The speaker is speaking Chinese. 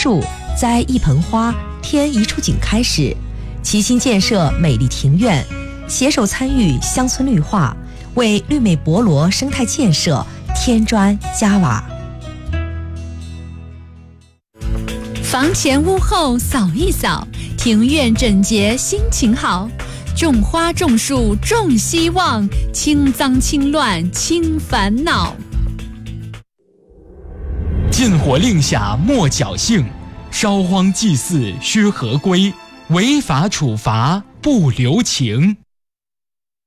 树，栽一盆花，添一处景开始，齐心建设美丽庭院，携手参与乡村绿化，为绿美博罗生态建设添砖加瓦。 房前屋后扫一扫，庭院整洁心情好。种花种树种希望，清脏清乱清烦恼。 禁火令下莫侥幸，烧荒祭祀须合规，违法处罚不留情。